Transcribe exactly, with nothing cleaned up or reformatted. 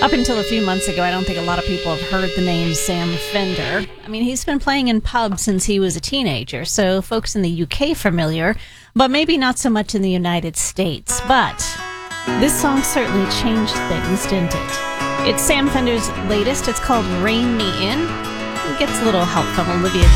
Up until a few months ago, I don't think a lot of people have heard the name Sam Fender. I mean, he's been playing in pubs since he was a teenager, so folks in the U K familiar, but maybe not so much in the United States. But this song certainly changed things, didn't it? It's Sam Fender's latest. It's called Rain Me In. It gets a little help from Olivia